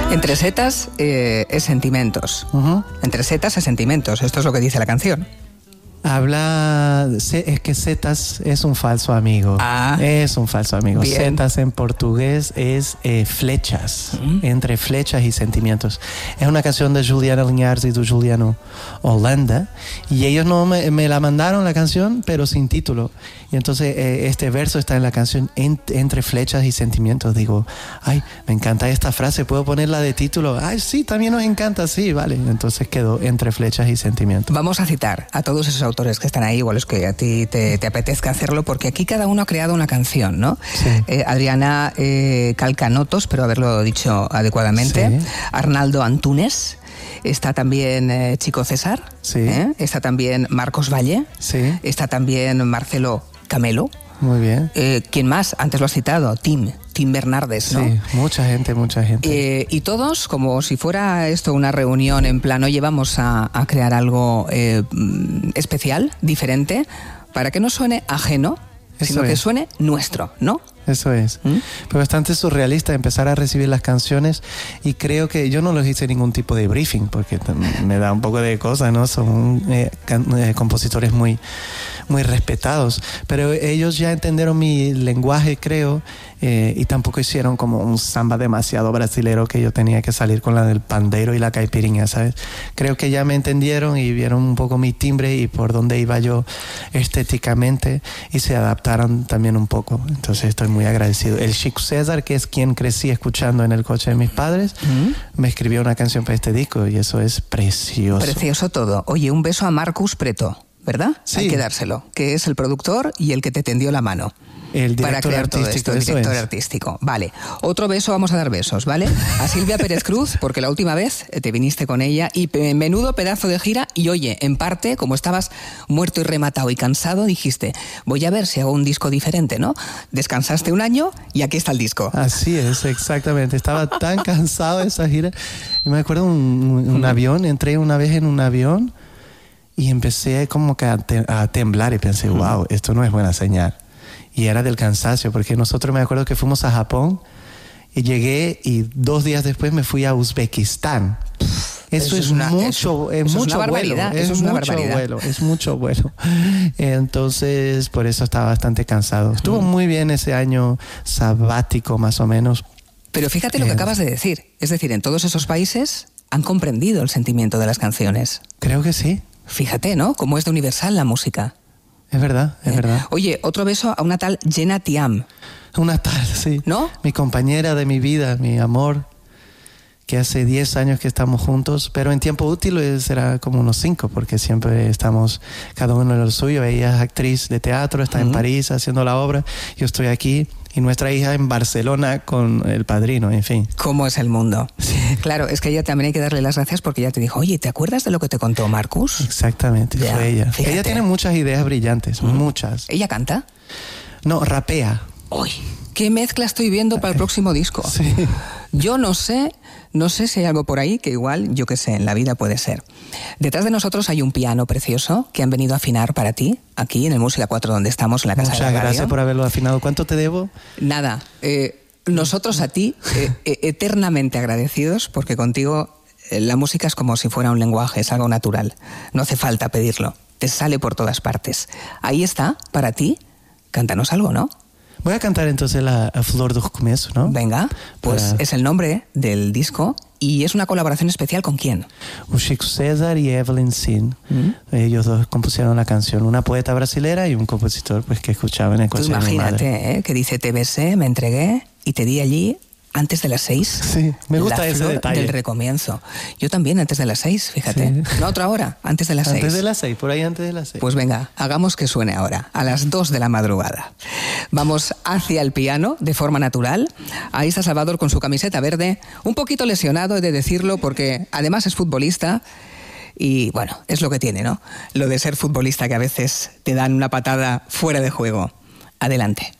Entre setas es sentimentos. Entre setas es sentimentos. Esto es lo que dice la canción. Es que setas es un falso amigo. Es un falso amigo. Bien. Setas en portugués es flechas, entre flechas y sentimientos. Es una canción de Juliana Linhares y de Juliano Holanda, y ellos no me la mandaron la canción, pero sin título. Y entonces este verso está en la canción, entre flechas y sentimientos. Digo, ay, me encanta esta frase, ¿puedo ponerla de título? Ay, sí, también nos encanta, sí, vale. Entonces quedó entre flechas y sentimientos. Vamos a citar a todos esos autores que están ahí, o a los que a ti te apetezca hacerlo, porque aquí cada uno ha creado una canción, ¿no? Sí. Adriana Calcanotos, pero haberlo dicho adecuadamente. Sí. Arnaldo Antunes. Está también Chico César. Sí. Está también Marcos Valle. Sí. Está también Marcelo Camelo. Muy bien. ¿Quién más? Antes lo has citado, Tim Bernardes, ¿no? Sí, mucha gente. Y todos, como si fuera esto una reunión en plan, oye, vamos a crear algo especial, diferente, para que no suene ajeno, sino que suene nuestro, ¿no? Eso es. Fue bastante surrealista empezar a recibir las canciones, y creo que yo no les hice ningún tipo de briefing, porque me da un poco de cosa, ¿no? Son compositores muy respetados, pero ellos ya entendieron mi lenguaje, creo, y tampoco hicieron como un samba demasiado brasilero que yo tenía que salir con la del pandeiro y la caipirinha, ¿sabes? Creo que ya me entendieron y vieron un poco mi timbre y por dónde iba yo estéticamente, y se adaptaron también un poco. Entonces estoy muy agradecido. El Chico César, que es quien crecí escuchando en el coche de mis padres, me escribió una canción para este disco, y eso es precioso. Precioso todo. Oye, un beso a Marcus Preto, ¿verdad? Sí. Hay que dárselo, que es el productor y el que te tendió la mano. El director para crear artístico, todo esto, el director artístico. Vale. Otro beso, vamos a dar besos, ¿vale? A Silvia Pérez Cruz, porque la última vez te viniste con ella, y menudo pedazo de gira, y oye, en parte, como estabas muerto y rematado y cansado, dijiste, voy a ver si hago un disco diferente, ¿no? Descansaste un año y aquí está el disco. Así es, exactamente. Estaba tan cansado de esa gira. Y me acuerdo un avión, entré una vez en un avión y empecé como que a temblar, y pensé, wow, esto no es buena señal. Y era del cansancio, porque nosotros, me acuerdo que fuimos a Japón y llegué, y 2 días después me fui a Uzbekistán. Eso es mucho vuelo. Es mucho vuelo. Entonces, por eso estaba bastante cansado. Estuvo muy bien ese año sabático, más o menos. Pero fíjate lo que acabas de decir. Es decir, en todos esos países han comprendido el sentimiento de las canciones. Creo que sí. Fíjate, ¿no? Cómo es de universal la música. Es verdad, es verdad. Oye, otro beso a una tal Jenna Tiam. Una tal, sí. ¿No? Mi compañera de mi vida, mi amor, que hace 10 años que estamos juntos, pero en tiempo útil será como unos 5, porque siempre estamos cada uno en lo suyo. Ella es actriz de teatro, está en París haciendo la obra, yo estoy aquí, y nuestra hija en Barcelona con El Padrino, en fin. ¿Cómo es el mundo? Sí. Claro, es que a ella también hay que darle las gracias, porque ella te dijo, oye, ¿te acuerdas de lo que te contó Marcus? Exactamente, ya, fue ella. Fíjate. Ella tiene muchas ideas brillantes, muchas. ¿Ella canta? No, rapea. ¡Uy! ¿Qué mezcla estoy viendo para el próximo disco? Sí. Yo no sé si hay algo por ahí que igual, yo qué sé, en la vida puede ser. Detrás de nosotros hay un piano precioso que han venido a afinar para ti, aquí en el Música 4, donde estamos, en la Casa de la Radio. Muchas gracias por haberlo afinado. ¿Cuánto te debo? Nada. Nosotros a ti, eternamente agradecidos, porque contigo la música es como si fuera un lenguaje, es algo natural. No hace falta pedirlo, te sale por todas partes. Ahí está, para ti. Cántanos algo, ¿no? Voy a cantar entonces a Flor do Começo, ¿no? Venga, pues es el nombre del disco, y es una colaboración especial ¿con quién? Un Chico César y Evelyn Sin. Ellos dos compusieron la canción, una poeta brasilera y un compositor pues que escuchaba en el coche de mi madre. Imagínate, que dice, te besé, me entregué y te di allí antes de las 6. Sí, me gusta ese detalle. Del recomienzo. Yo también antes de las 6, fíjate. Sí. No, otra hora, antes de las 6. Antes de las 6, por ahí antes de las 6. Pues venga, hagamos que suene ahora, a las 2 de la madrugada. Vamos hacia el piano, de forma natural. Ahí está Salvador con su camiseta verde, un poquito lesionado, he de decirlo, porque además es futbolista. Y bueno, es lo que tiene, ¿no? Lo de ser futbolista, que a veces te dan una patada fuera de juego. Adelante.